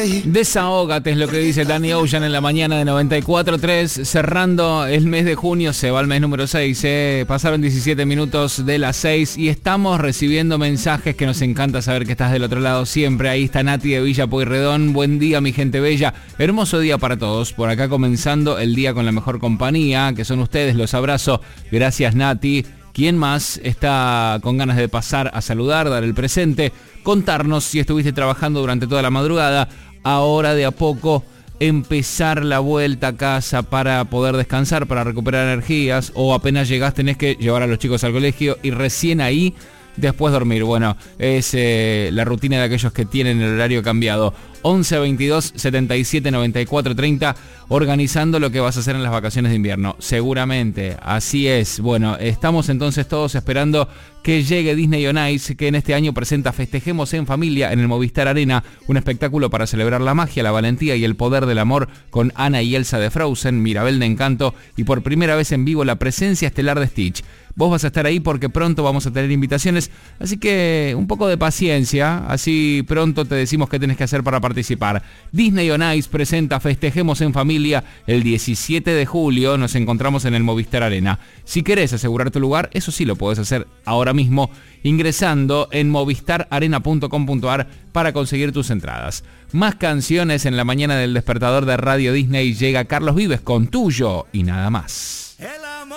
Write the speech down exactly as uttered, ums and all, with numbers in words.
Desahógate es lo que dice Danny Ocean en la mañana de noventa y cuatro tres, cerrando el mes de junio, se va al mes número seis, ¿eh? Pasaron diecisiete minutos de las seis y estamos recibiendo mensajes que nos encanta saber que estás del otro lado siempre. Ahí está Nati de Villa Pueyrredón, buen día mi gente bella, hermoso día para todos, por acá comenzando el día con la mejor compañía, que son ustedes, los abrazo, gracias Nati. ¿Quién más está con ganas de pasar a saludar, dar el presente, contarnos si estuviste trabajando durante toda la madrugada, ahora de a poco empezar la vuelta a casa para poder descansar, para recuperar energías, o apenas llegás tenés que llevar a los chicos al colegio y recién ahí después dormir? Bueno, es eh, la rutina de aquellos que tienen el horario cambiado. once veintidós setenta y siete noventa y cuatro treinta, organizando lo que vas a hacer en las vacaciones de invierno. Seguramente, así es. Bueno, estamos entonces todos esperando que llegue Disney on Ice, que en este año presenta Festejemos en Familia en el Movistar Arena, un espectáculo para celebrar la magia, la valentía y el poder del amor, con Anna y Elsa de Frozen, Mirabel de Encanto y por primera vez en vivo la presencia estelar de Stitch. Vos vas a estar ahí porque pronto vamos a tener invitaciones, así que un poco de paciencia, así pronto te decimos qué tenés que hacer para participar. Disney on Ice presenta Festejemos en Familia el diecisiete de julio, nos encontramos en el Movistar Arena. Si querés asegurar tu lugar, eso sí lo podés hacer ahora mismo, ingresando en movistar arena punto com punto ar para conseguir tus entradas. Más canciones en la mañana del despertador de Radio Disney, llega Carlos Vives con Tuyo y Nada Más.